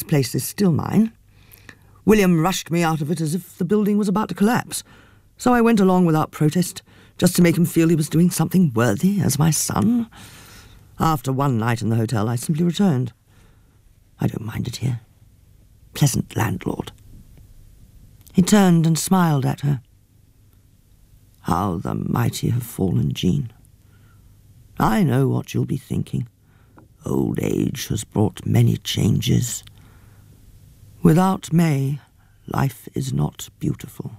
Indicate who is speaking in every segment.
Speaker 1: place is still mine. William rushed me out of it as if the building was about to collapse, so I went along without protest, just to make him feel he was doing something worthy as my son. After one night in the hotel, I simply returned. I don't mind it here. Pleasant landlord. He turned and smiled at her. How the mighty have fallen, Jean. I know what you'll be thinking. Old age has brought many changes. Without May, life is not beautiful.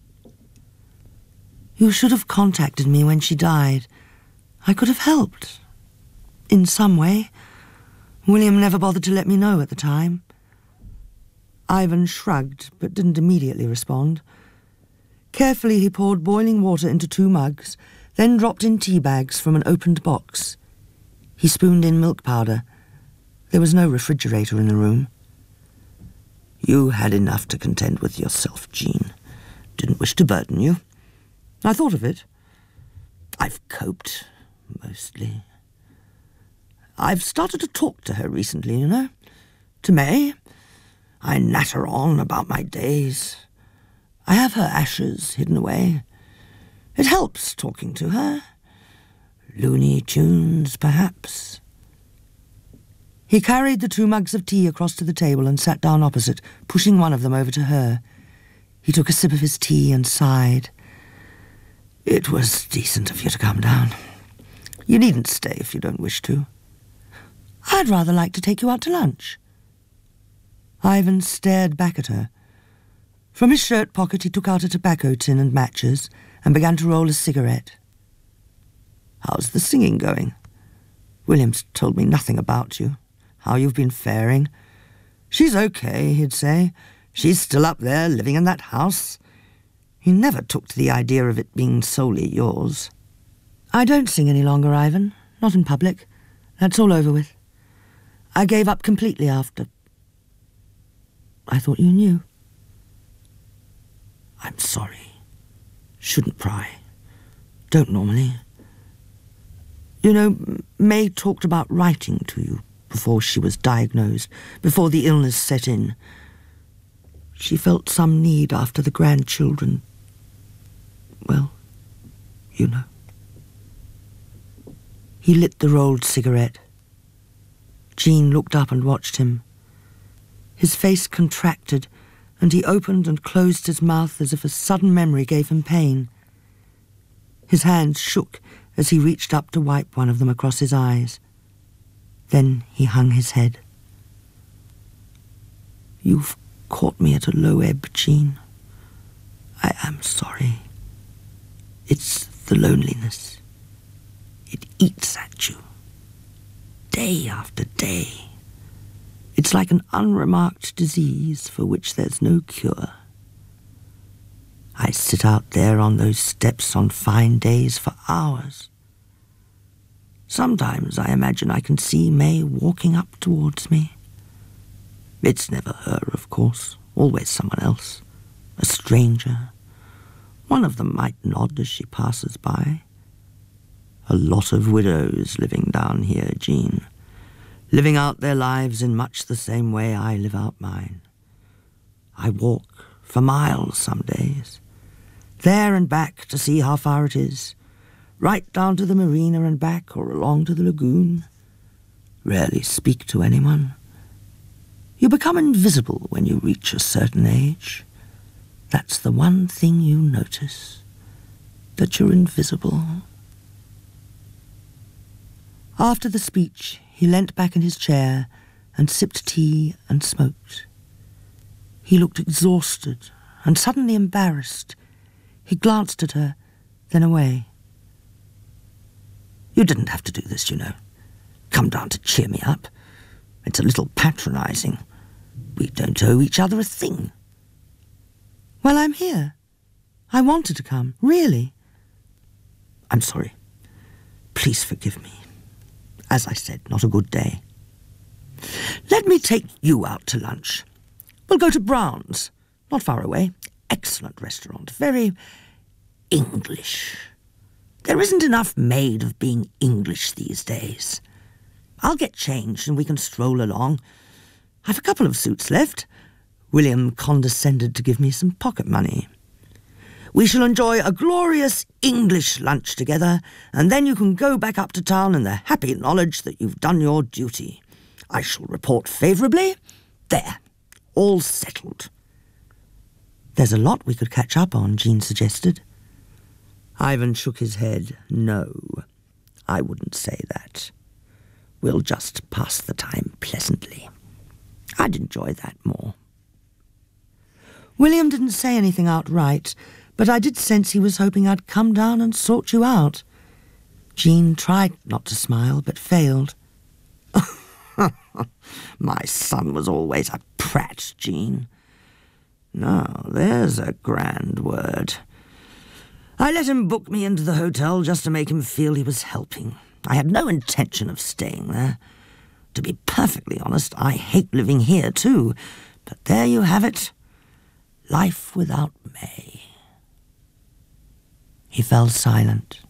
Speaker 1: You should have contacted me when she died. I could have helped. In some way. William never bothered to let me know at the time. Ivan shrugged, but didn't immediately respond. Carefully he poured boiling water into 2 mugs, then dropped in tea bags from an opened box. He spooned in milk powder. There was no refrigerator in the room. You had enough to contend with yourself, Jean. Didn't wish to burden you. I thought of it. I've coped, mostly. I've started to talk to her recently, you know. To May. I natter on about my days. I have her ashes hidden away. It helps talking to her. Looney Tunes, perhaps. He carried the 2 mugs of tea across to the table and sat down opposite, pushing one of them over to her. He took a sip of his tea and sighed. It was decent of you to come down. You needn't stay if you don't wish to. I'd rather like to take you out to lunch. Ivan stared back at her. From his shirt pocket he took out a tobacco tin and matches and began to roll a cigarette. How's the singing going? William's told me nothing about you, how you've been faring. She's okay, he'd say. She's still up there, living in that house. He never took to the idea of it being solely yours. I don't sing any longer, Ivan. Not in public. That's all over with. I gave up completely after... I thought you knew. I'm sorry. Shouldn't pry. Don't normally. You know, May talked about writing to you before she was diagnosed, before the illness set in. She felt some need after the grandchildren. Well, you know. He lit the rolled cigarette. Jean looked up and watched him. His face contracted, and he opened and closed his mouth as if a sudden memory gave him pain. His hands shook as he reached up to wipe one of them across his eyes. Then he hung his head. You've caught me at a low ebb, Jean. I am sorry. It's the loneliness. It eats at you. Day after day. It's like an unremarked disease for which there's no cure. I sit out there on those steps on fine days for hours. Sometimes I imagine I can see May walking up towards me. It's never her, of course, always someone else, a stranger. One of them might nod as she passes by. A lot of widows living down here, Jean, living out their lives in much the same way I live out mine. I walk for miles some days, there and back to see how far it is, right down to the marina and back or along to the lagoon. Rarely speak to anyone. You become invisible when you reach a certain age. That's the one thing you notice, that you're invisible. After the speech, he leant back in his chair and sipped tea and smoked. He looked exhausted and suddenly embarrassed. He glanced at her, then away. You didn't have to do this, you know. Come down to cheer me up. It's a little patronizing. We don't owe each other a thing. Well, I'm here. I wanted to come, really. I'm sorry. Please forgive me. As I said, not a good day. Let me take you out to lunch. We'll go to Brown's, not far away. Excellent restaurant, very English. There isn't enough made of being English these days. I'll get changed and we can stroll along. I've a couple of suits left. William condescended to give me some pocket money. We shall enjoy a glorious English lunch together, and then you can go back up to town in the happy knowledge that you've done your duty. I shall report favourably. There, all settled. There's a lot we could catch up on, Jean suggested. Ivan shook his head. No, I wouldn't say that. We'll just pass the time pleasantly. I'd enjoy that more. William didn't say anything outright, but I did sense he was hoping I'd come down and sort you out. Jean tried not to smile, but failed. My son was always a prat, Jean. Now, there's a grand word. I let him book me into the hotel just to make him feel he was helping. I had no intention of staying there. To be perfectly honest, I hate living here too. But there you have it. Life without May. He fell silent.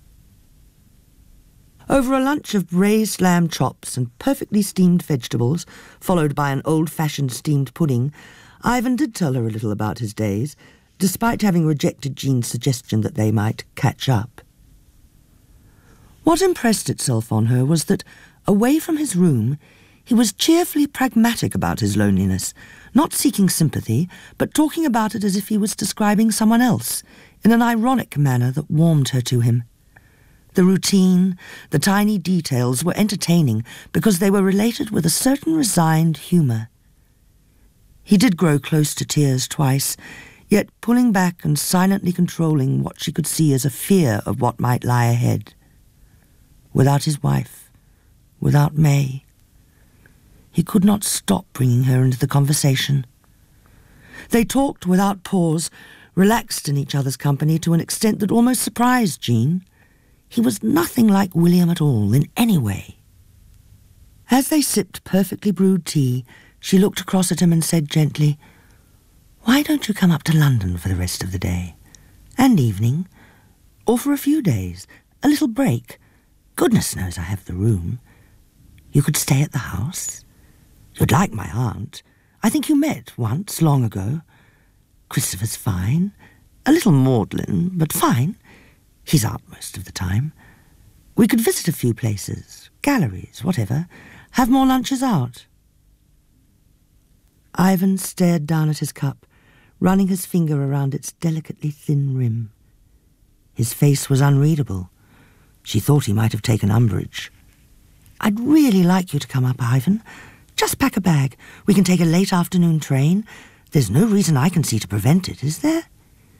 Speaker 1: Over a lunch of braised lamb chops and perfectly steamed vegetables, followed by an old-fashioned steamed pudding, Ivan did tell her a little about his days, despite having rejected Jean's suggestion that they might catch up. What impressed itself on her was that, away from his room, he was cheerfully pragmatic about his loneliness, not seeking sympathy, but talking about it as if he was describing someone else, in an ironic manner that warmed her to him. The routine, the tiny details were entertaining because they were related with a certain resigned humour. He did grow close to tears twice, yet pulling back and silently controlling what she could see as a fear of what might lie ahead. Without his wife, without May, he could not stop bringing her into the conversation. They talked without pause, relaxed in each other's company to an extent that almost surprised Jean. He was nothing like William at all, in any way. As they sipped perfectly brewed tea, she looked across at him and said gently, "Why don't you come up to London for the rest of the day? And evening? Or for a few days? A little break? Goodness knows I have the room. You could stay at the house. You'd like my aunt. I think you met once, long ago. Christopher's fine. A little maudlin, but fine. He's out most of the time. We could visit a few places, galleries, whatever. Have more lunches out." Ivan stared down at his cup, running his finger around its delicately thin rim. His face was unreadable. She thought he might have taken umbrage. "I'd really like you to come up, Ivan. Just pack a bag. We can take a late afternoon train. There's no reason I can see to prevent it, is there?"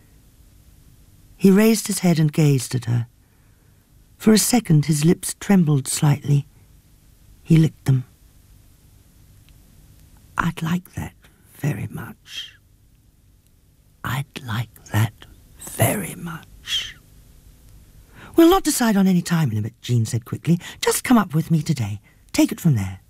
Speaker 1: He raised his head and gazed at her. For a second his lips trembled slightly. He licked them. "I'd like that very much. I'd like that very much." "We'll not decide on any time limit," Jean said quickly. "Just come up with me today. Take it from there."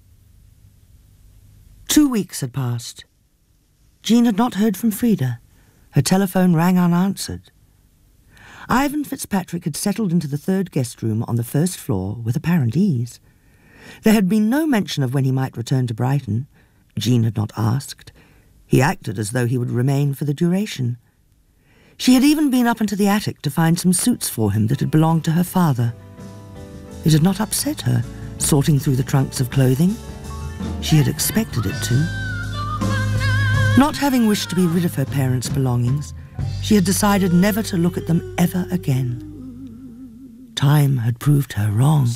Speaker 1: 2 weeks had passed. Jean had not heard from Frida. Her telephone rang unanswered. Ivan Fitzpatrick had settled into the third guest room on the first floor with apparent ease. There had been no mention of when he might return to Brighton. Jean had not asked. He acted as though he would remain for the duration. She had even been up into the attic to find some suits for him that had belonged to her father. It had not upset her, sorting through the trunks of clothing. She had expected it to. Not having wished to be rid of her parents' belongings, she had decided never to look at them ever again. Time had proved her wrong.